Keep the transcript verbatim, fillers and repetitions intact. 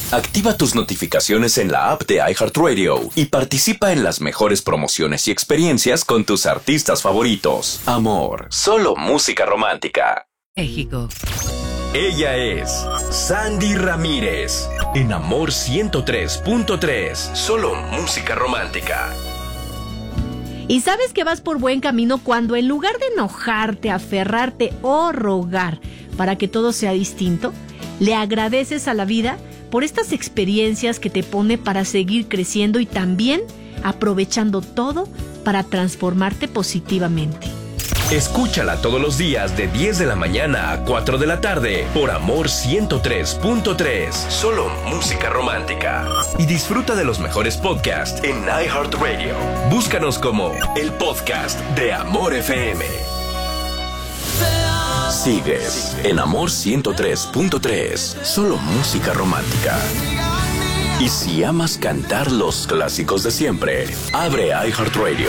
Activa tus notificaciones en la app de iHeartRadio y participa en las mejores promociones y experiencias con tus artistas favoritos. Amor, solo música romántica. México. Ella es Sandy Ramírez. En Amor ciento tres punto tres, solo música romántica. Y sabes que vas por buen camino cuando en lugar de enojarte, aferrarte o rogar para que todo sea distinto, le agradeces a la vida por estas experiencias que te pone para seguir creciendo y también aprovechando todo para transformarte positivamente. Escúchala todos los días de diez de la mañana a cuatro de la tarde por Amor ciento tres punto tres, solo música romántica. Y disfruta de los mejores podcasts en iHeartRadio. Búscanos como el podcast de Amor F M. Sigues en Amor ciento tres punto tres, solo música romántica. Y si amas cantar los clásicos de siempre, abre iHeartRadio